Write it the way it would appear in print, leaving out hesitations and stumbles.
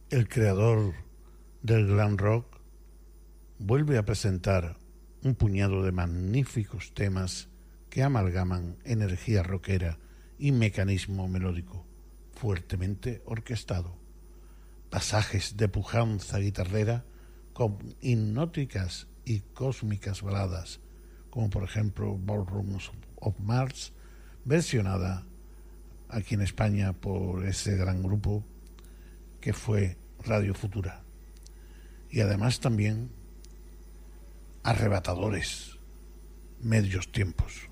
El creador del glam rock vuelve a presentar un puñado de magníficos temas que amalgaman energía rockera y mecanismo melódico fuertemente orquestado, pasajes de pujanza guitarrera con hipnóticas y cósmicas baladas, como por ejemplo Ballrooms of Mars, versionada aquí en España por ese gran grupo que fue Radio Futura. Y además también arrebatadores medios tiempos.